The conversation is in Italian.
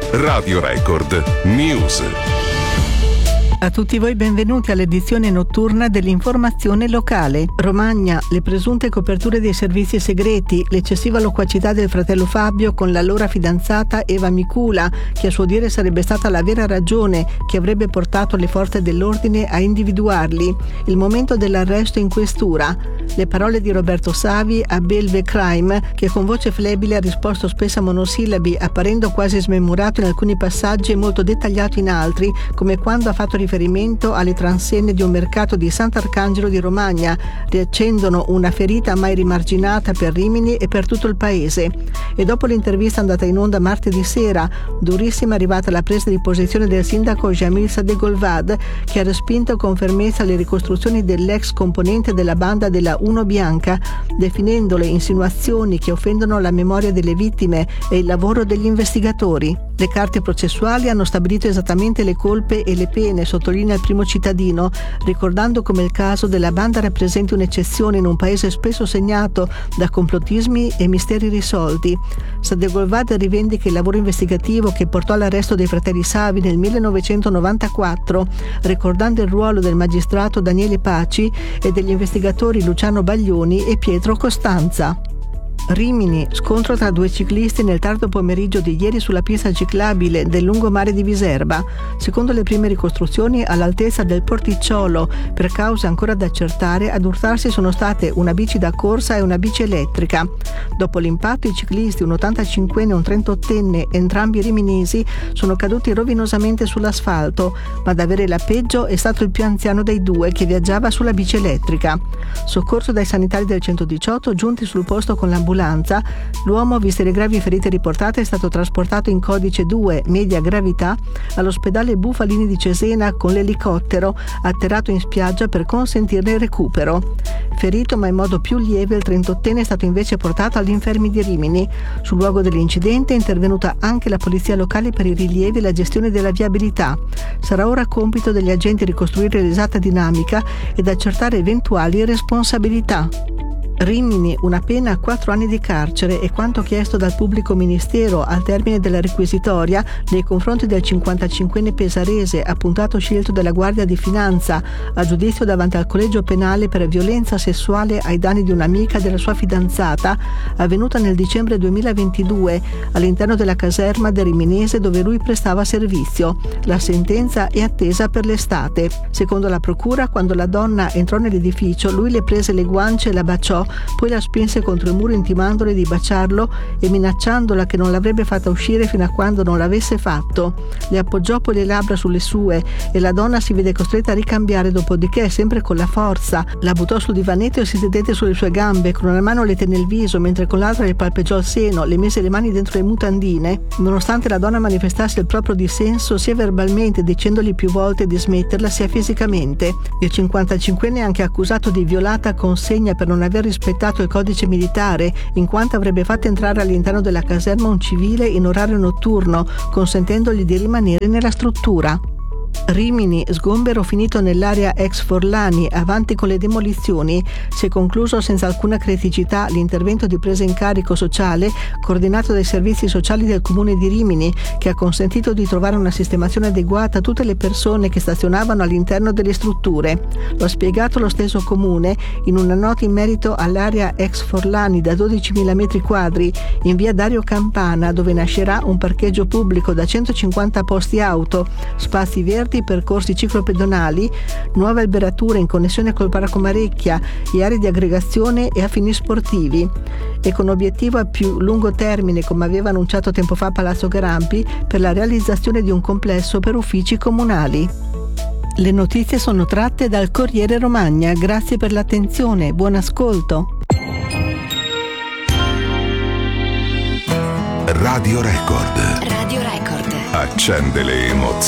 Radio Record News. A tutti voi benvenuti all'edizione notturna dell'informazione locale. Romagna, le presunte coperture dei servizi segreti, l'eccessiva loquacità del fratello Fabio con l'allora fidanzata Eva Micula, che a suo dire sarebbe stata la vera ragione che avrebbe portato le forze dell'ordine a individuarli. Il momento dell'arresto in questura. Le parole di Roberto Savi a Belve Crime, che con voce flebile ha risposto spesso a monosillabi, apparendo quasi smemurato in alcuni passaggi e molto dettagliato in altri, come quando ha fatto riferimento alle transenne di un mercato di Sant'Arcangelo di Romagna, riaccendono una ferita mai rimarginata per Rimini e per tutto il paese. E dopo l'intervista andata in onda martedì sera, durissima è arrivata la presa di posizione del sindaco Jamil Sadegolvad, che ha respinto con fermezza le ricostruzioni dell'ex componente della banda della Uno Bianca, definendole insinuazioni che offendono la memoria delle vittime e il lavoro degli investigatori. Le carte processuali hanno stabilito esattamente le colpe e le pene, sottolinea il primo cittadino, ricordando come il caso della banda rappresenti un'eccezione in un paese spesso segnato da complottismi e misteri risolti. Sadegolvad rivendica il lavoro investigativo che portò all'arresto dei fratelli Savi nel 1994, ricordando il ruolo del magistrato Daniele Paci e degli investigatori Luciano Baglioni e Pietro Costanza. Rimini, scontro tra due ciclisti nel tardo pomeriggio di ieri sulla pista ciclabile del lungomare di Viserba. Secondo le prime ricostruzioni, all'altezza del porticciolo, per cause ancora da accertare, ad urtarsi sono state una bici da corsa e una bici elettrica. Dopo l'impatto, i ciclisti, un 85enne e un 38enne, entrambi riminesi, sono caduti rovinosamente sull'asfalto, ma ad avere la peggio è stato il più anziano dei due, che viaggiava sulla bici elettrica. Soccorso dai sanitari del 118, giunti sul posto con l'ambulanza, l'uomo, viste le gravi ferite riportate, è stato trasportato in codice 2, media gravità, all'ospedale Bufalini di Cesena con l'elicottero atterrato in spiaggia per consentirne il recupero. Ferito ma in modo più lieve, il 38enne è stato invece portato all'Infermi di Rimini. Sul luogo dell'incidente è intervenuta anche la polizia locale per i rilievi e la gestione della viabilità. Sarà ora compito degli agenti ricostruire l'esatta dinamica ed accertare eventuali responsabilità. Rimini, una pena a 4 anni di carcere è quanto chiesto dal pubblico ministero al termine della requisitoria nei confronti del 55enne pesarese, appuntato scelto della Guardia di Finanza a giudizio davanti al collegio penale per violenza sessuale ai danni di un'amica della sua fidanzata, avvenuta nel dicembre 2022 all'interno della caserma del Riminese dove lui prestava servizio. La sentenza è attesa per l'estate. Secondo la procura, quando la donna entrò nell'edificio, lui le prese le guance e la baciò, poi la spinse contro il muro intimandole di baciarlo e minacciandola che non l'avrebbe fatta uscire fino a quando non l'avesse fatto. Le appoggiò poi le labbra sulle sue e la donna si vede costretta a ricambiare, dopodiché, sempre con la forza, la buttò sul divanetto e si sedette sulle sue gambe, con una mano le tenne il viso mentre con l'altra le palpeggiò il seno, le mise le mani dentro le mutandine. Nonostante la donna manifestasse il proprio dissenso sia verbalmente, dicendogli più volte di smetterla, sia fisicamente. Il 55enne è anche accusato di violata consegna per non aver rispettato il codice militare, in quanto avrebbe fatto entrare all'interno della caserma un civile in orario notturno, consentendogli di rimanere nella struttura. Rimini, sgombero finito nell'area ex Forlani, avanti con le demolizioni. Si è concluso senza alcuna criticità l'intervento di presa in carico sociale coordinato dai servizi sociali del comune di Rimini, che ha consentito di trovare una sistemazione adeguata a tutte le persone che stazionavano all'interno delle strutture. Lo ha spiegato lo stesso comune in una nota in merito all'area ex Forlani da 12.000 metri quadri in via Dario Campana, dove nascerà un parcheggio pubblico da 150 posti auto, spazi verdi, percorsi ciclopedonali, nuove alberature in connessione col Parco Marecchia e aree di aggregazione e a fini sportivi. E con obiettivo a più lungo termine, come aveva annunciato tempo fa Palazzo Garampi, per la realizzazione di un complesso per uffici comunali. Le notizie sono tratte dal Corriere Romagna. Grazie per l'attenzione, buon ascolto. Radio Record. Radio Record. Accende le emozioni.